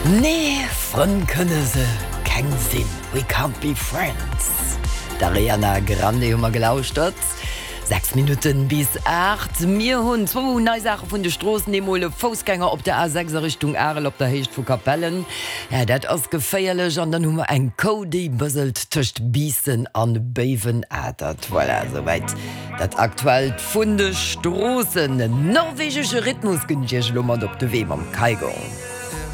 Nee, von könne se kein Sinn. We can't be friends. Dariana Grande hummer gelauscht hat. 6 Minuten bis 8. Mir hun 2 Neusache vun de Strossen demole Fußgänger op der A6 Richtung Arel op der Hecht vu Kapellen. Ja, dat ass geféierlech an dann hummer eng Cody bësselt töcht Biesen an Bewen ätert. Voilà, soweit dat aktuell vun de Strossen. Norwegsche Rhythmus gënnt Lummer op de Weem am Kaigo.